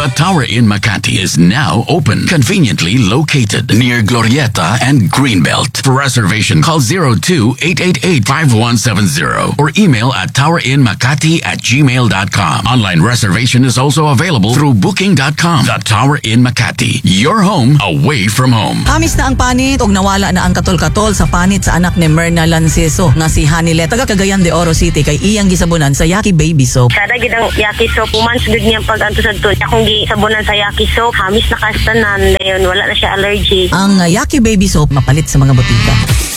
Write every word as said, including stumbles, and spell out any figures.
The Tower Inn Makati is now open, conveniently located near Glorieta and Greenbelt. For reservation, call zero two eight eight eight five one seven zero or email at towerinmakati at gmail dot com. Online reservation is also available through booking dot com. The Tower Inn Makati, your home away from home. Amis na ang panit og nawala na ang katol-katol sa panit sa anak ni Myrna Lanceso nga si Hanilet, taga Cagayan de Oro City, kay iyang gisabunan sa Yaki Baby Soap. Sada gid ang Yaki Soap, months gud niya pag anto sa tun. Akong gisabunan sa Yaki Soap, hamis na kastanan, dayon wala na siya allergy. Ang uh, Yaki Baby Soap mapalit sa mga botika.